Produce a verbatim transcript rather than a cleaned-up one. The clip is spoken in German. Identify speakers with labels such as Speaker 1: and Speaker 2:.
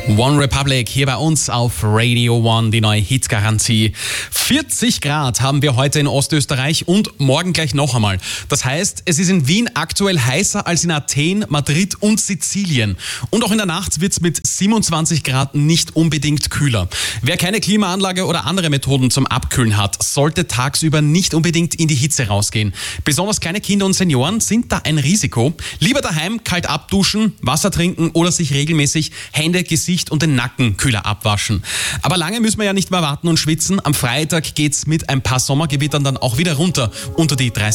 Speaker 1: One Republic hier bei uns auf Radio One, die neue Hitgarantie. vierzig Grad haben wir heute in Ostösterreich und morgen gleich noch einmal. Das heißt, es ist in Wien aktuell heißer als in Athen, Madrid und Sizilien. Und auch in der Nacht wird es mit siebenundzwanzig Grad nicht unbedingt kühler. Wer keine Klimaanlage oder andere Methoden zum Abkühlen hat, sollte tagsüber nicht unbedingt in die Hitze rausgehen. Besonders kleine Kinder und Senioren sind da ein Risiko. Lieber daheim kalt abduschen, Wasser trinken oder sich regelmäßig Hände, Gesicht und den Nacken kühler abwaschen. Aber lange müssen wir ja nicht mehr warten und schwitzen. Am Freitag geht's mit ein paar Sommergewittern dann auch wieder runter unter die dreißig